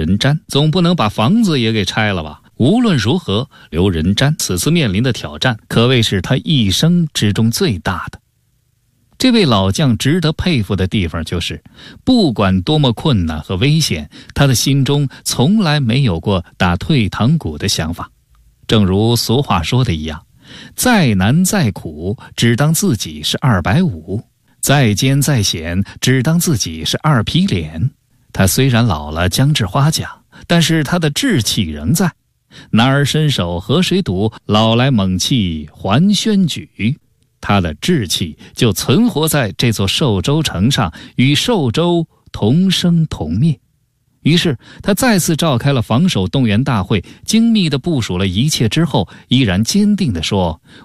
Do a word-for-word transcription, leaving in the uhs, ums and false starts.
仁瞻，总不能把房子也给拆了吧？无论如何，刘仁瞻此次面临的挑战可谓是他一生之中最大的。这位老将值得佩服的地方就是，不管多么困难和危险，他的心中从来没有过打退堂鼓的想法。正如俗话说的一样，再难再苦，只当自己是二百五；再艰再险，只当自己是二皮脸。他虽然老了，将至花甲，但是他的志气仍在。男儿伸手和谁赌，老来猛气还宣举。他的志气就存活在这座寿州城上，与寿州同生同灭。于是他再次召开了防守动员大会，精密地部署了一切之后，依然坚定地说：